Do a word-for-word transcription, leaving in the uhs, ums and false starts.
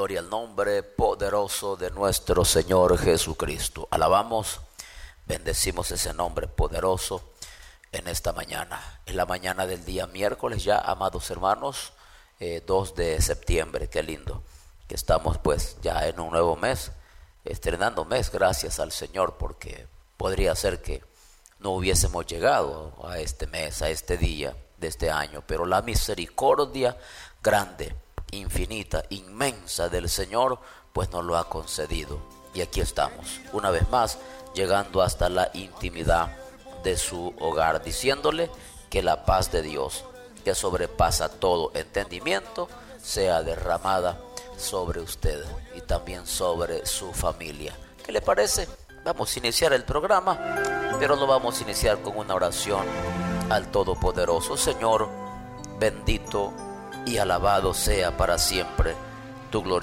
gloria al nombre poderoso de nuestro Señor Jesucristo. Alabamos, bendecimos ese nombre poderoso en esta mañana. En la mañana del día miércoles ya, amados hermanos, eh, dos de septiembre. Qué lindo que estamos pues ya en un nuevo mes, estrenando mes, gracias al Señor, porque podría ser que no hubiésemos llegado a este mes, a este día de este año, pero la misericordia grande, infinita, inmensa del Señor, pues nos lo ha concedido. Y aquí estamos, una vez más, llegando hasta la intimidad de su hogar, diciéndole que la paz de Dios, que sobrepasa todo entendimiento, sea derramada sobre usted y también sobre su familia. ¿Qué le parece? Vamos a iniciar el programa, pero lo vamos a iniciar con una oración al Todopoderoso. Señor, bendito y alabado sea para siempre tu gloria.